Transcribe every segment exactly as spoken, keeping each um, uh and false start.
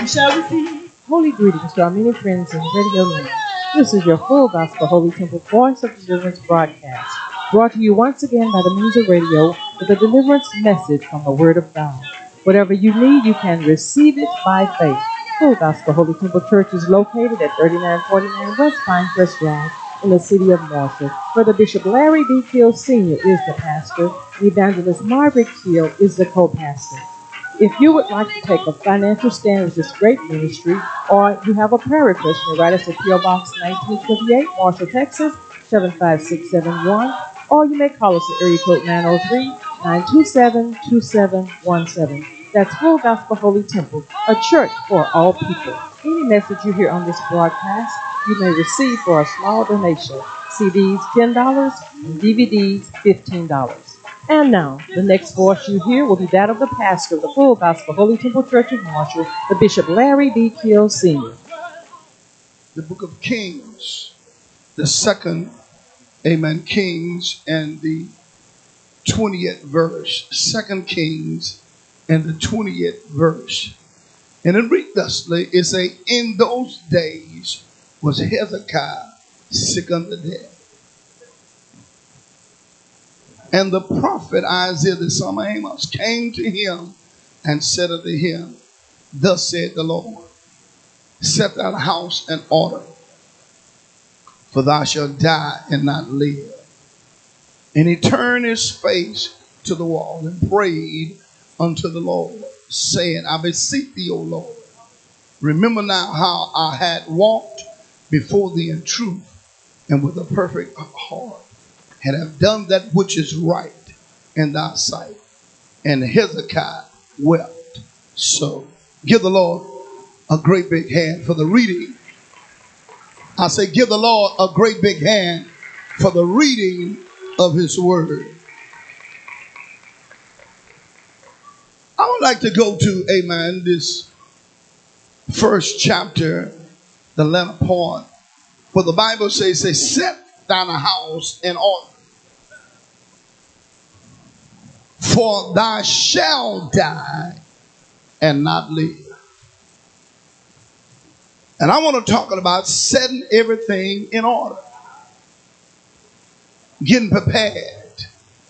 shall receive. Holy greetings to our many friends in Radio Land. This is your Full Gospel Holy Temple Voice of Deliverance broadcast, brought to you once again by the means of radio with a deliverance message from the Word of God. Whatever you need, you can receive it by faith. Full Gospel Holy Temple Church is located at thirty-nine forty-nine West Pinecrest Drive in the city of Marshall, where the Bishop Larry B. Keel Senior is the pastor, and Evangelist Margaret Keel is the co-pastor. If you would like to take a financial stand with this great ministry, or you have a prayer request, you write us at P O Box nineteen twenty-eight, Marshall, Texas, seven five six seven one, or you may call us at area code nine oh three, nine two seven, two seven one seven. That's Full Gospel Holy Temple, a church for all people. Any message you hear on this broadcast, you may receive for a small donation. C Ds ten dollars and D V Ds fifteen dollars. And now, the next voice you hear will be that of the pastor of the Full Gospel Holy Temple Church of Marshall, the Bishop Larry B. Keel Senior The book of Kings, the second, amen, Kings and the twentieth verse. Second Kings and the twentieth verse. And it reads thusly, it say, in those days was Hezekiah sick unto death. And the prophet Isaiah the son of Amos came to him and said unto him, thus said the Lord, set thy house in order, for thou shalt die and not live. And he turned his face to the wall and prayed unto the Lord, saying, I beseech thee, O Lord, remember now how I had walked before thee in truth and with a perfect heart, and have done that which is right in thy sight. And Hezekiah wept. So give the Lord a great big hand for the reading. I say give the Lord a great big hand for the reading of his word. I would like to go to, amen, this first chapter, the latter part, where the Bible says, say, set thine house in order, for thou shalt die and not live. And I want to talk about setting everything in order, getting prepared.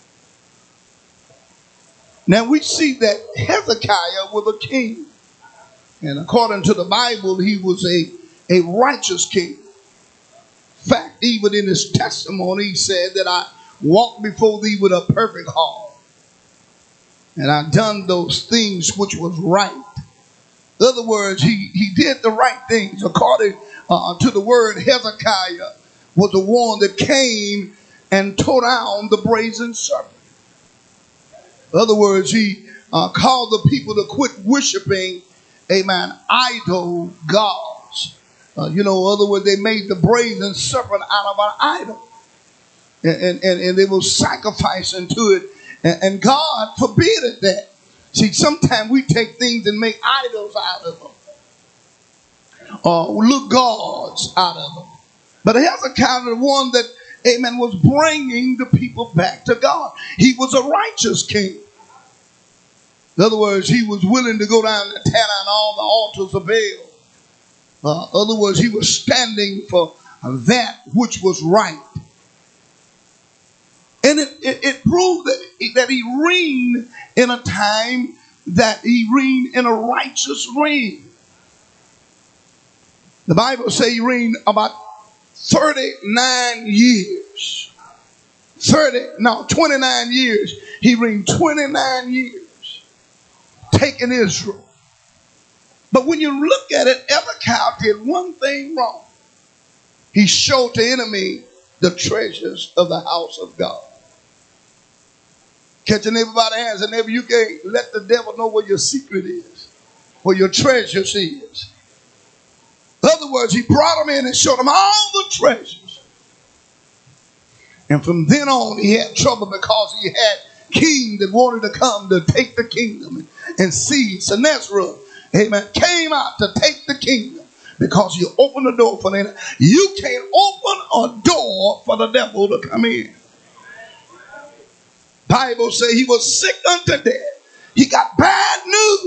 Now we see that Hezekiah was a king, and according to the Bible, he was a, a righteous king. In fact, even in his testimony, he said that I walked before thee with a perfect heart, and I done those things which was right. In other words, he, he did the right things. According uh, to the word, Hezekiah was the one that came and tore down the brazen serpent. In other words, he uh, called the people to quit worshiping, amen, idol gods. Uh, you know, in other words, they made the brazen serpent out of an idol. And, and, and they were sacrificing to it. And, and God forbid that. See, sometimes we take things and make idols out of them. Or look gods out of them. But Hezekiah, the one that, amen, was bringing the people back to God. He was a righteous king. In other words, he was willing to go down and tear down all the altars of Baal. Uh, in other words, he was standing for that which was right. And it, it, it proved that, that he reigned in a time that he reigned in a righteous reign. The Bible says he reigned about thirty-nine years. thirty, no, twenty-nine years. He reigned twenty-nine years, taking Israel. But when you look at it, Hezekiah did one thing wrong. He showed the enemy the treasures of the house of God. Catch your neighbor by the hands, and neighbor, you can't let the devil know where your secret is, where your treasures is. In other words, he brought them in and showed them all the treasures. And from then on, he had trouble because he had kings that wanted to come to take the kingdom and, and see Sennacherib, amen, came out to take the kingdom because you opened the door for them. You can't open a door for the devil to come in. Bible says he was sick unto death. He got bad news.